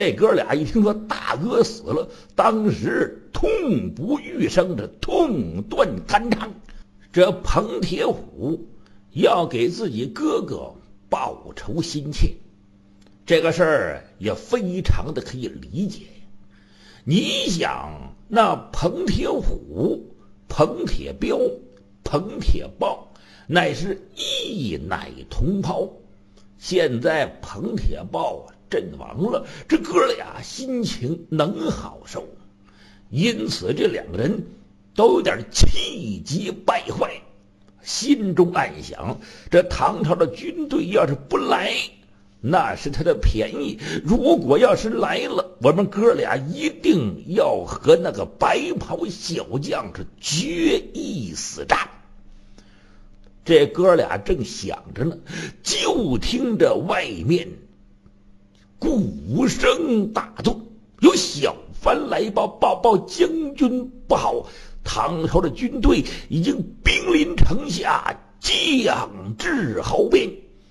这哥俩一听说大哥死了，当时痛不欲生，这痛断肝肠。这彭铁虎要给自己哥哥报仇心切，这个事儿也非常的可以理解。你想，那彭铁虎、彭铁彪、彭铁豹乃是一奶同胞，现在彭铁豹阵亡了，这哥俩心情能好受？因此这两个人都有点气急败坏，心中暗想，这唐朝的军队要是不来，那是他的便宜；如果要是来了，我们哥俩一定要和那个白袍小将是决一死战。这哥俩正想着呢，就听着外面鼓声大作，有小番来报将军不好，唐朝的军队已经兵临城下，将至壕边。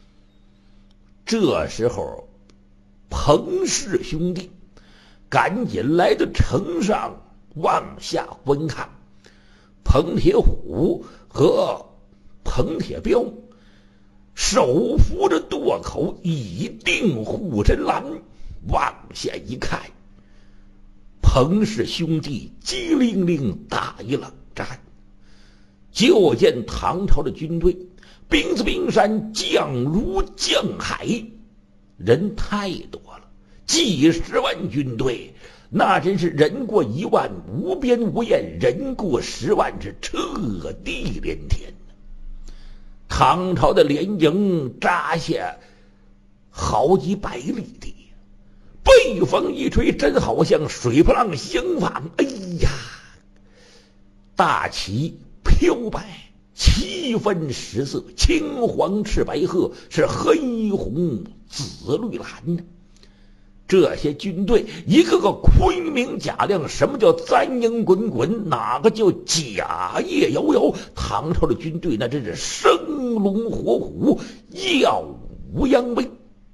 这时候彭氏兄弟赶紧来到城上往下观看，彭铁虎和彭铁彪手扶着垛口，已定护身栏，往下一看，彭氏兄弟机灵灵打一冷战，就见唐朝的军队兵似冰山，将如将海，人太多了，几十万军队，那真是人过1万无边无沿，人过10万是彻地连天。唐朝的连营扎下好几百里地，北风一吹，真好像水波浪相反。哎呀，大旗飘摆，七分十色，青黄赤白褐，是黑红紫绿蓝呢。这些军队一个个昆明甲亮，什么叫簪缨滚滚，哪个叫甲叶摇摇？唐朝的军队那真是生龙活虎，耀武扬威。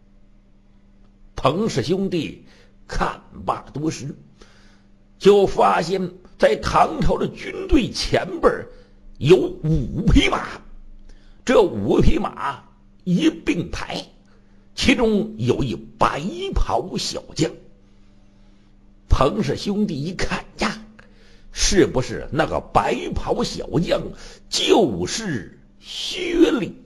彭氏兄弟看罢多时，就发现在唐朝的军队前边有5匹马，这5匹马一并排，其中有一白袍小将。彭氏兄弟一看呀，是不是那个白袍小将就是薛礼？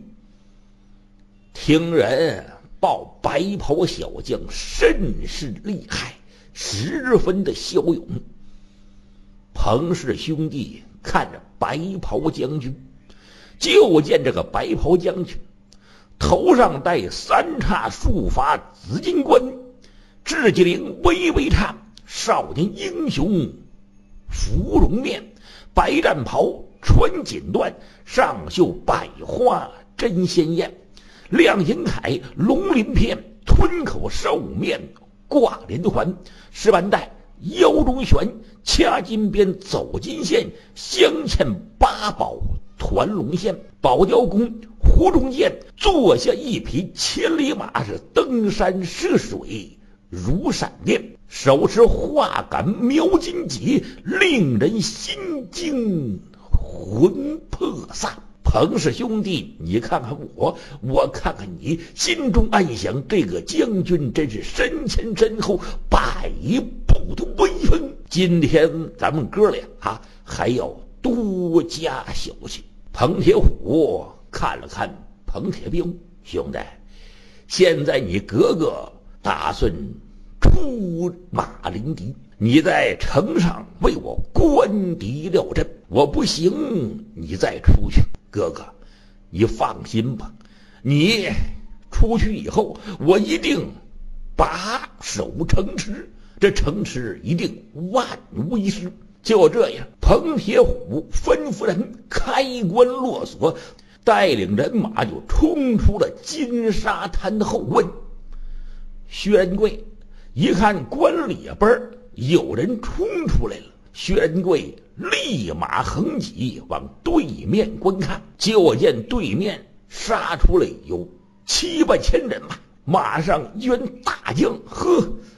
听人报白袍小将甚是厉害，十分的骁勇。彭氏兄弟看着白袍将军，就见这个白袍将军头上戴3叉束发紫金冠，雉鸡翎微微颤，少年英雄芙蓉面，白战袍穿锦缎，上绣百花针鲜艳，亮银铠龙鳞片，吞口兽面挂连环，石板带腰中悬，掐金边走金线，镶嵌8宝团龙线，宝雕弓壶中剑，坐下一匹千里马，是登山涉水如闪电，手持画杆描金戟，令人心惊魂魄散。彭氏兄弟，你看看我看看你，心中暗想，这个将军真是身前身后百步的威风。今天咱们哥俩还要多加小心。彭铁虎看了看彭铁彪，兄弟，现在你哥哥打算出马临敌，你在城上为我观敌料阵，我不行你再出去。哥哥你放心吧，你出去以后我一定把守城池，这城池一定万无一失。就这样，彭铁虎吩咐人开关落锁，带领人马就冲出了金沙滩的后关。薛仁贵一看关里边有人冲出来了，薛仁贵立马横戟往对面观看，就见对面杀出来有7、8千人马，马上一员大将，